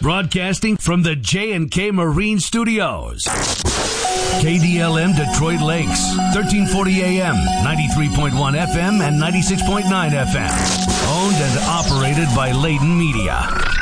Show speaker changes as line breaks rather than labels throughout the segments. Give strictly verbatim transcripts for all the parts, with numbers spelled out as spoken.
Broadcasting from the J and K Marine Studios. K D L M Detroit Lakes, thirteen forty A M, ninety-three point one F M and ninety-six point nine F M. Owned and operated by Layton Media.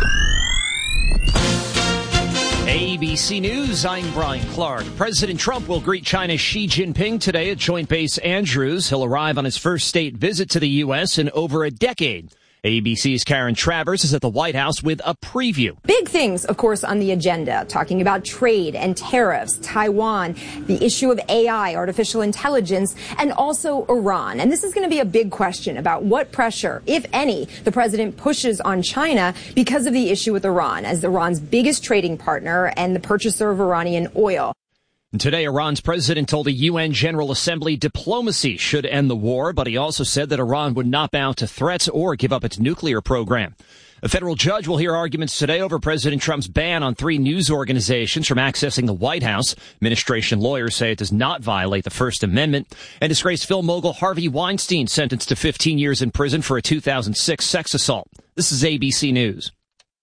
A B C News, I'm Brian Clark. President Trump will greet China's Xi Jinping today at Joint Base Andrews. He'll arrive on his first state visit to the U S in over a decade. A B C's Karen Travers is at the White House with a preview.
Big things, of course, on the agenda, talking about trade and tariffs, Taiwan, the issue of A I, artificial intelligence, and also Iran. And this is going to be a big question about what pressure, if any, the president pushes on China because of the issue with Iran, as Iran's biggest trading partner and the purchaser of Iranian oil.
Today, Iran's president told the U N General Assembly diplomacy should end the war, but he also said that Iran would not bow to threats or give up its nuclear program. A federal judge will hear arguments today over President Trump's ban on three news organizations from accessing the White House. Administration lawyers say it does not violate the First Amendment. And disgraced film mogul Harvey Weinstein sentenced to fifteen years in prison for a two thousand six sex assault. This is A B C News.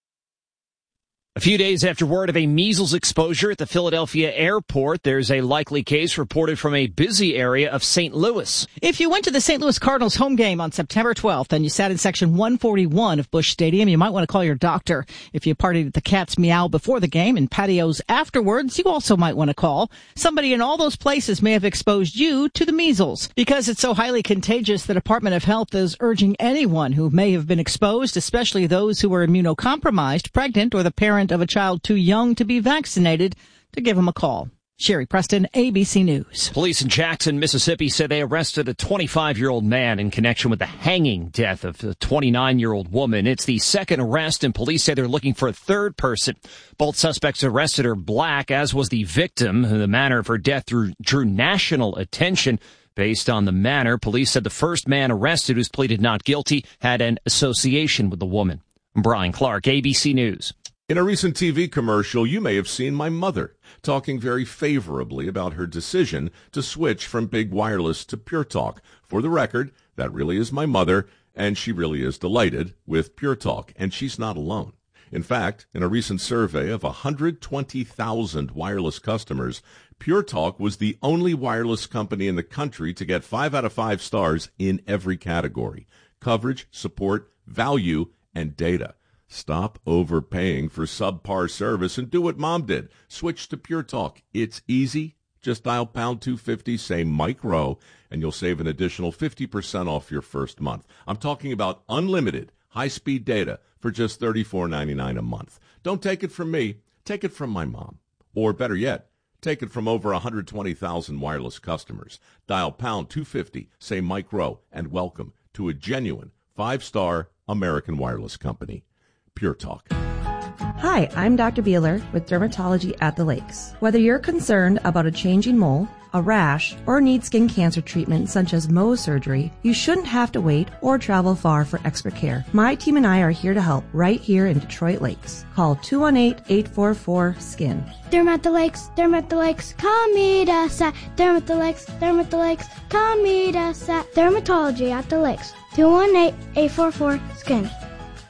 A few days after word of a measles exposure at the Philadelphia airport, there's a likely case reported from a busy area of Saint Louis.
If you went to the Saint Louis Cardinals home game on September twelfth and you sat in section one forty-one of Busch Stadium, you might want to call your doctor. If you partied at the Cat's Meow before the game and patios afterwards, you also might want to call. Somebody in all those places may have exposed you to the measles. Because it's so highly contagious, the Department of Health is urging anyone who may have been exposed, especially those who were immunocompromised, pregnant, or the parent of a child too young to be vaccinated, to give them a call. Sherry Preston, A B C News.
Police in Jackson, Mississippi said they arrested a twenty-five-year-old man in connection with the hanging death of a twenty-nine-year-old woman. It's the second arrest, and police say they're looking for a third person. Both suspects arrested are black, as was the victim. The manner of her death drew, drew national attention. Based on the manner, police said the first man arrested, who's pleaded not guilty, had an association with the woman. I'm Brian Clark, A B C News.
In a recent T V commercial, you may have seen my mother talking very favorably about her decision to switch from Big Wireless to Pure Talk. For the record, that really is my mother, and she really is delighted with Pure Talk, and she's not alone. In fact, in a recent survey of one hundred twenty thousand wireless customers, Pure Talk was the only wireless company in the country to get five out of five stars in every category: coverage, support, value, and data. Stop overpaying for subpar service and do what Mom did. Switch to Pure Talk. It's easy. Just dial pound two fifty, say Mike Rowe, and you'll save an additional fifty percent off your first month. I'm talking about unlimited high-speed data for just thirty-four ninety-nine a month. Don't take it from me. Take it from my mom. Or better yet, take it from over one hundred twenty thousand wireless customers. Dial pound two fifty, say Mike Rowe, and welcome to a genuine five-star American wireless company. Pure Talk.
Hi, I'm Doctor Beeler with Dermatology at the Lakes. Whether you're concerned about a changing mole, a rash, or need skin cancer treatment such as Mohs surgery, you shouldn't have to wait or travel far for expert care. My team and I are here to help right here in Detroit Lakes. Call two one eight, eight four four, S K I N.
Derm at the Lakes, Derm at the Lakes, come meet us at Derm at the Lakes, Derm at the Lakes, come meet us at Dermatology at the Lakes. two one eight, eight four four, S K I N.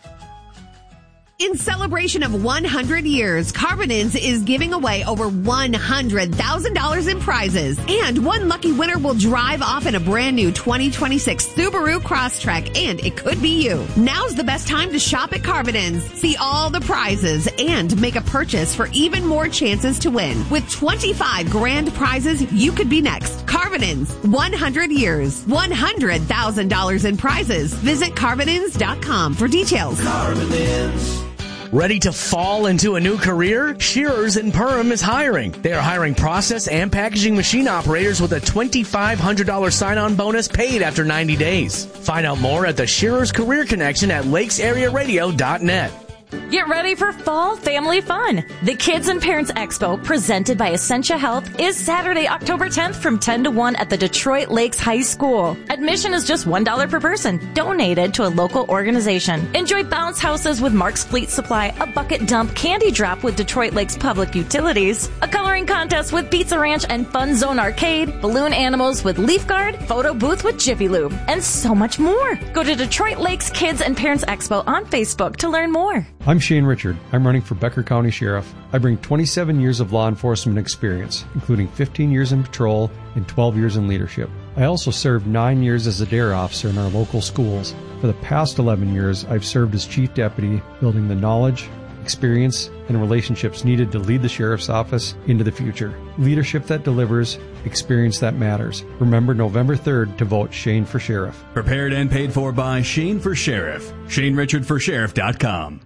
In celebration of one hundred years, Carbonins is giving away over one hundred thousand dollars in prizes. And one lucky winner will drive off in a brand new twenty twenty-six Subaru Crosstrek, and it could be you. Now's the best time to shop at Carbonins. See all the prizes and make a purchase for even more chances to win. With twenty-five grand prizes, you could be next. Carbonins, one hundred years, one hundred thousand dollars in prizes. Visit Carbonins dot com for details.
Carbonins. Ready to fall into a new career? Shearers and Perm is hiring. They are hiring process and packaging machine operators with a twenty-five hundred dollars sign-on bonus paid after ninety days. Find out more at the Shearers Career Connection at lakes area radio dot net.
Get ready for fall family fun. The Kids and Parents Expo, presented by Essentia Health, is Saturday, October tenth from ten to one at the Detroit Lakes High School. Admission is just one dollar per person, donated to a local organization. Enjoy bounce houses with Mark's Fleet Supply, a bucket dump candy drop with Detroit Lakes Public Utilities, a coloring contest with Pizza Ranch and Fun Zone Arcade, balloon animals with Leaf Guard, photo booth with Jiffy Lube, and so much more. Go to Detroit Lakes Kids and Parents Expo on Facebook to learn more.
I'm Shane Richard. I'm running for Becker County Sheriff. I bring twenty-seven years of law enforcement experience, including fifteen years in patrol and twelve years in leadership. I also served nine years as a dare officer in our local schools. For the past eleven years, I've served as chief deputy, building the knowledge, experience, and relationships needed to lead the sheriff's office into the future. Leadership that delivers, experience that matters. Remember November third to vote Shane for Sheriff.
Prepared and paid for by Shane for Sheriff. Shane Richard for Sheriff dot com.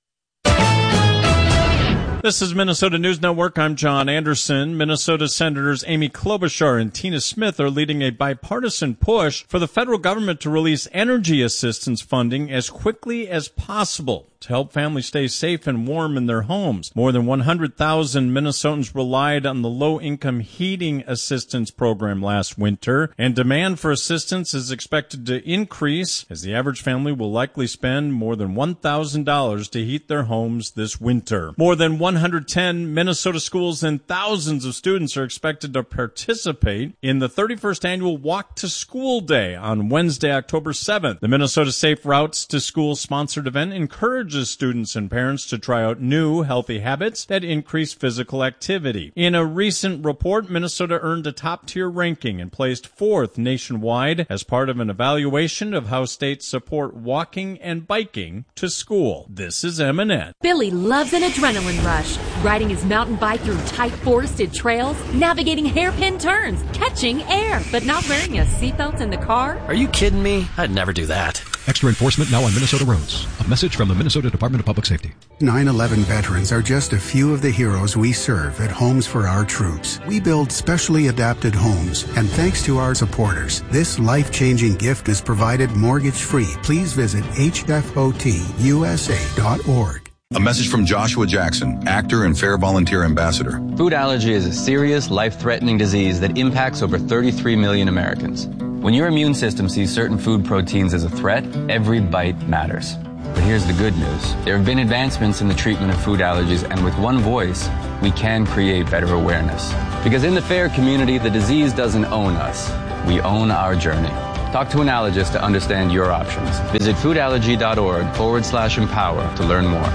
This is Minnesota News Network. I'm John Anderson. Minnesota Senators Amy Klobuchar and Tina Smith are leading a bipartisan push for the federal government to release energy assistance funding as quickly as possible to help families stay safe and warm in their homes. More than one hundred thousand Minnesotans relied on the low-income heating assistance program last winter, and demand for assistance is expected to increase as the average family will likely spend more than one thousand dollars to heat their homes this winter. More than one hundred ten Minnesota schools and thousands of students are expected to participate in the thirty-first annual Walk to School Day on Wednesday, October seventh. The Minnesota Safe Routes to School sponsored event encourages students and parents to try out new healthy habits that increase physical activity. In a recent report, Minnesota earned a top-tier ranking and placed fourth nationwide as part of an evaluation of how states support walking and biking to school. This is M and N.
Billy loves an adrenaline rush, riding his mountain bike through tight forested trails, navigating hairpin turns, catching air, but not wearing a seatbelt in the car.
Are you kidding me? I'd never do that.
Extra enforcement now on Minnesota roads. A message from the Minnesota Department of Public Safety.
nine eleven veterans are just a few of the heroes we serve at Homes for Our Troops. We build specially adapted homes, and thanks to our supporters, this life-changing gift is provided mortgage-free. Please visit H F O T U S A dot org.
A message from Joshua Jackson, actor and Fair Volunteer Ambassador.
Food allergy is a serious, life-threatening disease that impacts over thirty-three million Americans. When your immune system sees certain food proteins as a threat, every bite matters. But here's the good news. There have been advancements in the treatment of food allergies, and with one voice, we can create better awareness. Because in the FAIR community, the disease doesn't own us. We own our journey. Talk to an allergist to understand your options. Visit foodallergy.org forward slash empower to learn more.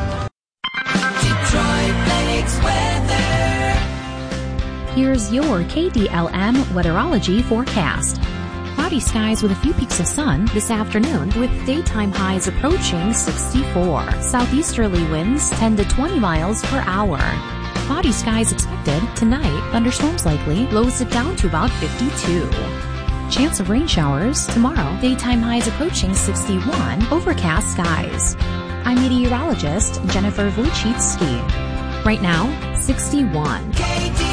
Detroit Lakes weather.
Here's your K D L M weatherology forecast. Cloudy skies with a few peaks of sun this afternoon, with daytime highs approaching sixty-four. Southeasterly winds ten to twenty miles per hour. Cloudy skies expected tonight. Thunderstorms likely. Lows it down to about fifty-two. Chance of rain showers tomorrow. Daytime highs approaching sixty-one. Overcast skies. I'm meteorologist Jennifer Wojcicki. Right now, sixty-one.